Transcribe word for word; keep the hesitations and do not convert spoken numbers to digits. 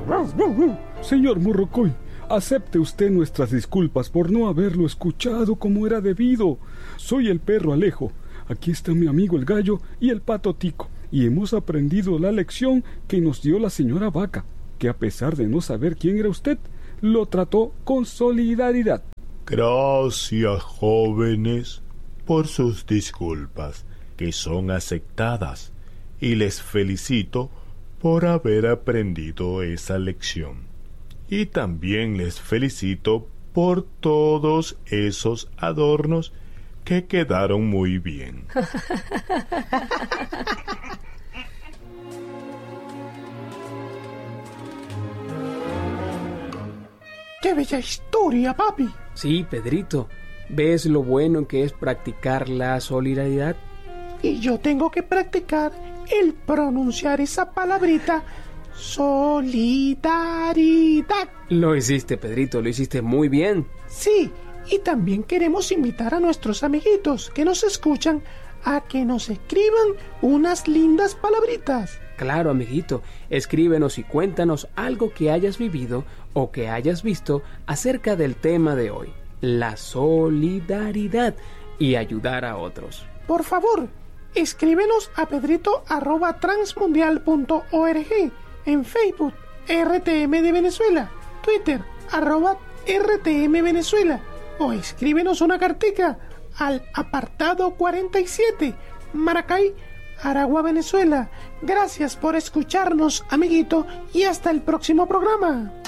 Señor Morrocoy, acepte usted nuestras disculpas por no haberlo escuchado como era debido. Soy el perro Alejo. Aquí está mi amigo el gallo y el pato Tico, y hemos aprendido la lección que nos dio la señora Vaca, que a pesar de no saber quién era usted, lo trató con solidaridad. Gracias, jóvenes, por sus disculpas, que son aceptadas, y les felicito por haber aprendido esa lección. Y también les felicito por todos esos adornos que quedaron muy bien. ¡Qué bella historia, papi! Sí, Pedrito. ¿Ves lo bueno que es practicar la solidaridad? Y yo tengo que practicar el pronunciar esa palabrita, solidaridad. Lo hiciste, Pedrito, lo hiciste muy bien. Sí, y también queremos invitar a nuestros amiguitos que nos escuchan a que nos escriban unas lindas palabritas. Claro, amiguito, escríbenos y cuéntanos algo que hayas vivido o que hayas visto acerca del tema de hoy, la solidaridad y ayudar a otros. Por favor, escríbenos a pedrito arroba transmundial punto org, en Facebook, R T M de Venezuela, Twitter, arroba R T M Venezuela, o escríbenos una cartica al apartado cuarenta y siete, Maracay, Aragua, Venezuela. Gracias por escucharnos, amiguito, y hasta el próximo programa.